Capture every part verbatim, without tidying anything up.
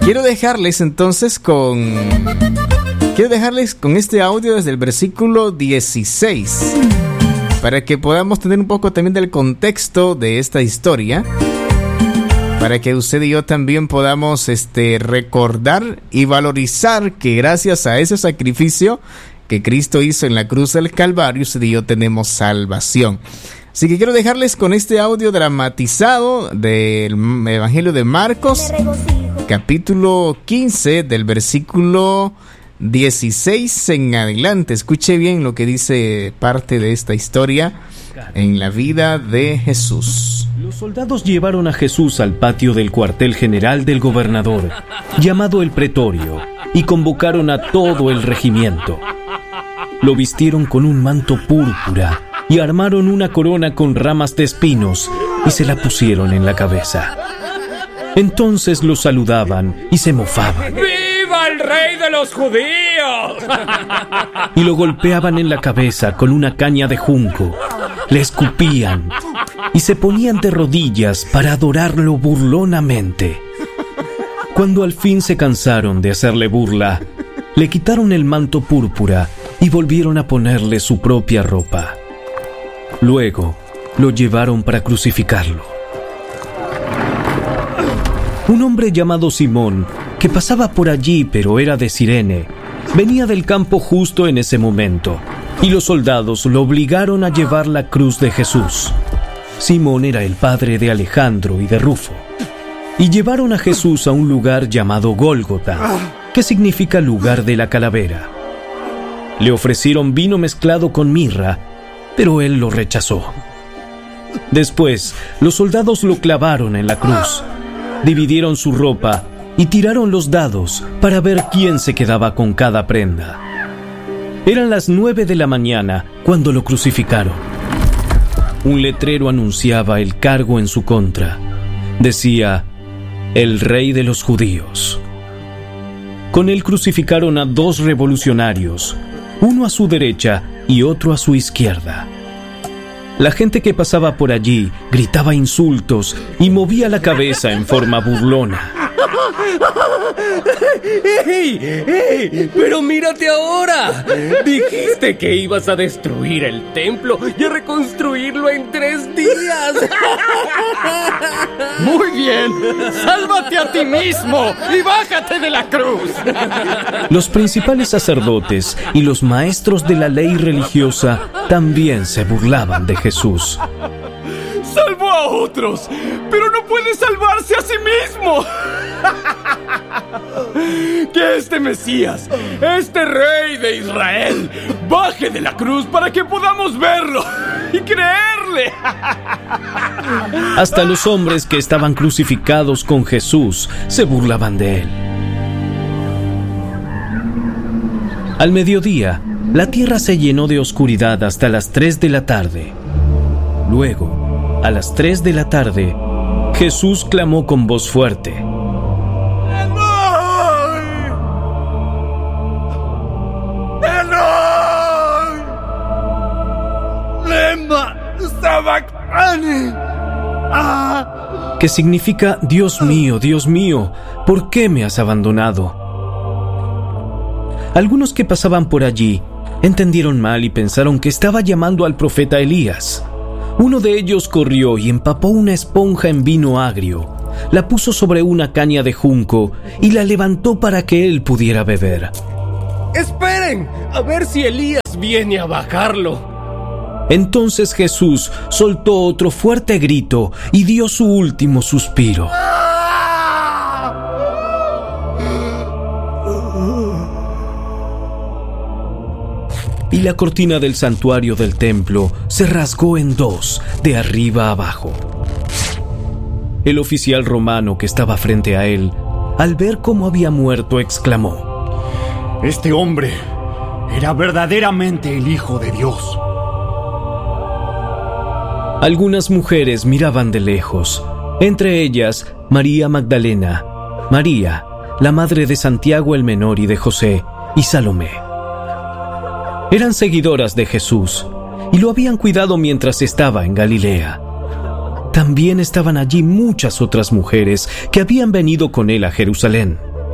Quiero dejarles entonces con... Quiero dejarles con este audio desde el versículo dieciséis, para que podamos tener un poco también del contexto de esta historia, para que usted y yo también podamos este, recordar y valorizar que gracias a ese sacrificio que Cristo hizo en la cruz del Calvario, usted y yo tenemos salvación. Así que quiero dejarles con este audio dramatizado del Evangelio de Marcos, capítulo quince, del versículo dieciséis en adelante. Escuche bien lo que dice parte de esta historia en la vida de Jesús. Los soldados llevaron a Jesús al patio del cuartel general del gobernador, llamado el Pretorio, y convocaron a todo el regimiento. Lo vistieron con un manto púrpura y armaron una corona con ramas de espinos y se la pusieron en la cabeza. Entonces lo saludaban y se mofaban. ¡Viva el rey de los judíos! Y lo golpeaban en la cabeza con una caña de junco, le escupían y se ponían de rodillas para adorarlo burlonamente. Cuando al fin se cansaron de hacerle burla, le quitaron el manto púrpura y volvieron a ponerle su propia ropa. Luego lo llevaron para crucificarlo. Un hombre llamado Simón, que pasaba por allí pero era de Cirene, venía del campo justo en ese momento, y los soldados lo obligaron a llevar la cruz de Jesús. Simón era el padre de Alejandro y de Rufo, y llevaron a Jesús a un lugar llamado Gólgota, que significa lugar de la calavera. Le ofrecieron vino mezclado con mirra, pero él lo rechazó. Después, los soldados lo clavaron en la cruz, dividieron su ropa y tiraron los dados para ver quién se quedaba con cada prenda. Eran las nueve de la mañana cuando lo crucificaron. Un letrero anunciaba el cargo en su contra. Decía: el rey de los judíos. Con él crucificaron a dos revolucionarios, uno a su derecha y otro a su izquierda. La gente que pasaba por allí gritaba insultos y movía la cabeza en forma burlona. ¡Ey! ¡Ey! ¡Pero mírate ahora! Dijiste que ibas a destruir el templo y a reconstruirlo en tres días. Muy bien, sálvate a ti mismo y bájate de la cruz. Los principales sacerdotes y los maestros de la ley religiosa también se burlaban de Jesús. Salvó a otros, pero no puede salvarse a sí mismo. Que este Mesías, este rey de Israel, baje de la cruz para que podamos verlo y creerle. Hasta los hombres que estaban crucificados con Jesús se burlaban de él. Al mediodía, la tierra se llenó de oscuridad hasta las tres de la tarde. Luego, a las tres de la tarde, Jesús clamó con voz fuerte: ¡Eloi! ¡Eloi! ¡Lema sabactani! ¡Ah! Que significa: Dios mío, Dios mío, ¿por qué me has abandonado? Algunos que pasaban por allí entendieron mal y pensaron que estaba llamando al profeta Elías. Uno de ellos corrió y empapó una esponja en vino agrio, la puso sobre una caña de junco y la levantó para que él pudiera beber. ¡Esperen! A ver si Elías viene a bajarlo. Entonces Jesús soltó otro fuerte grito y dio su último suspiro. Y la cortina del santuario del templo se rasgó en dos, de arriba a abajo. El oficial romano que estaba frente a él, al ver cómo había muerto, exclamó: Este hombre era verdaderamente el Hijo de Dios. Algunas mujeres miraban de lejos, entre ellas María Magdalena, María, la madre de Santiago el Menor y de José, y Salomé. Eran seguidoras de Jesús y lo habían cuidado mientras estaba en Galilea. También estaban allí muchas otras mujeres que habían venido con él a Jerusalén.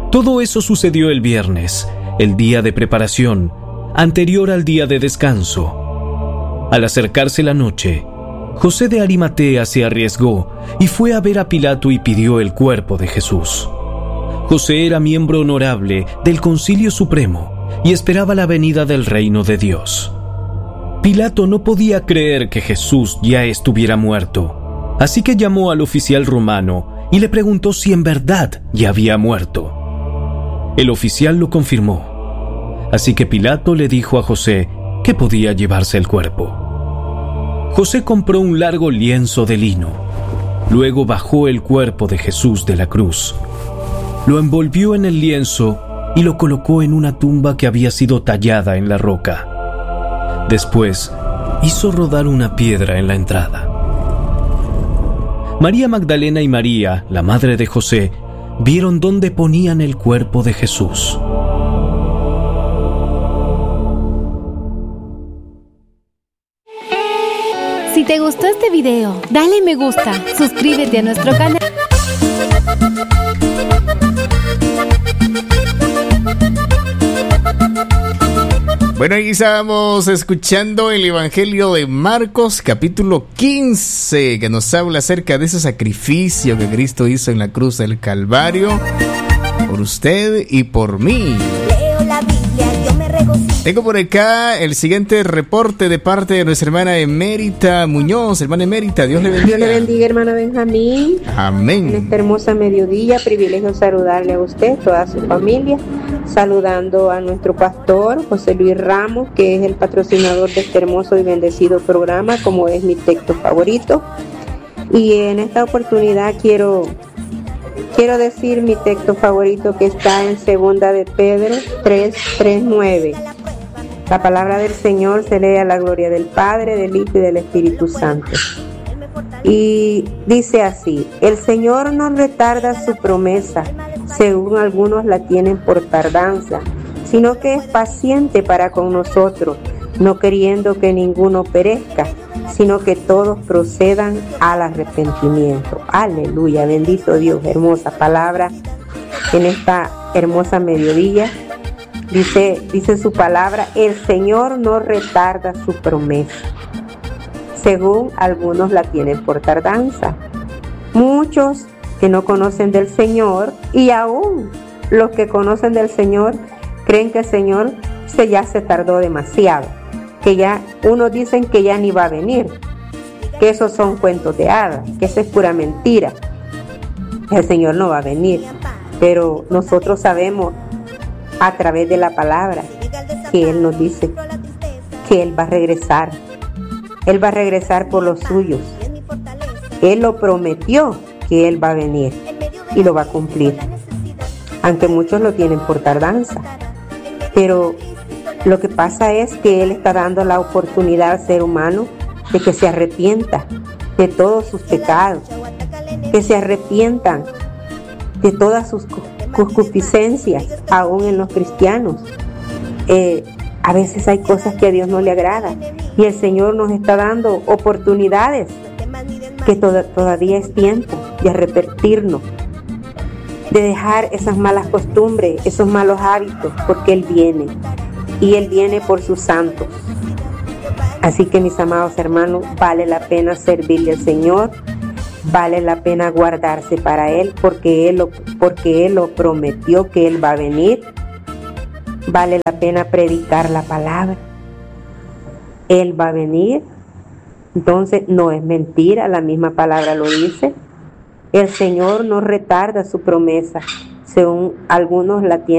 Todo eso sucedió el viernes, el día de preparación, anterior al día de descanso. Al acercarse la noche, José de Arimatea se arriesgó y fue a ver a Pilato y pidió el cuerpo de Jesús. José era miembro honorable del Concilio Supremo y esperaba la venida del reino de Dios. Pilato no podía creer que Jesús ya estuviera muerto, así que llamó al oficial romano y le preguntó si en verdad ya había muerto. El oficial lo confirmó, así que Pilato le dijo a José que podía llevarse el cuerpo. José compró un largo lienzo de lino, luego bajó el cuerpo de Jesús de la cruz, lo envolvió en el lienzo y lo colocó en una tumba que había sido tallada en la roca. Después, hizo rodar una piedra en la entrada. María Magdalena y María, la madre de José, vieron dónde ponían el cuerpo de Jesús. Si te gustó este video, dale me gusta, suscríbete a nuestro canal. Bueno, aquí estábamos escuchando el Evangelio de Marcos, capítulo quince, que nos habla acerca de ese sacrificio que Cristo hizo en la cruz del Calvario por usted y por mí. Leo la Biblia, yo me regocijo. Tengo por acá el siguiente reporte de parte de nuestra hermana Emérita Muñoz. Hermana Emérita, Dios le bendiga. Dios le bendiga, hermano Benjamín. Amén. En esta hermosa mediodía, privilegio saludarle a usted, toda su familia, saludando a nuestro pastor José Luis Ramos, que es el patrocinador de este hermoso y bendecido programa, como es mi texto favorito. Y en esta oportunidad quiero quiero decir mi texto favorito, que está en segunda de Pedro tres, tres, nueve. La palabra del Señor se lee a la gloria del Padre, del Hijo y del Espíritu Santo. Y dice así: el Señor no retarda su promesa, según algunos la tienen por tardanza, sino que es paciente para con nosotros, no queriendo que ninguno perezca, sino que todos procedan al arrepentimiento. Aleluya, bendito Dios. Hermosa palabra en esta hermosa mediodía. Dice, dice su palabra: el Señor no retarda su promesa, según algunos la tienen por tardanza. Muchos que no conocen del Señor, y aún los que conocen del Señor, creen que el Señor se ya se tardó demasiado, que ya, unos dicen que ya ni va a venir, que esos son cuentos de hadas, que eso es pura mentira. El Señor no va a venir, pero nosotros sabemos a través de la palabra que Él nos dice que Él va a regresar. Él va a regresar por los suyos. Él lo prometió, que Él va a venir y lo va a cumplir, aunque muchos lo tienen por tardanza. Pero lo que pasa es que Él está dando la oportunidad al ser humano de que se arrepienta de todos sus pecados, que se arrepientan de todas sus concupiscencias, aún en los cristianos. Eh, a veces hay cosas que a Dios no le agradan, y el Señor nos está dando oportunidades, que to- todavía es tiempo de arrepentirnos, de dejar esas malas costumbres, esos malos hábitos, porque Él viene, y Él viene por sus santos. Así que, mis amados hermanos, vale la pena servirle al Señor, vale la pena guardarse para Él, porque Él lo, porque Él lo prometió que Él va a venir. Vale la pena predicar la palabra. Él va a venir. Entonces, no es mentira, la misma palabra lo dice. El Señor no retarda su promesa, según algunos la tienen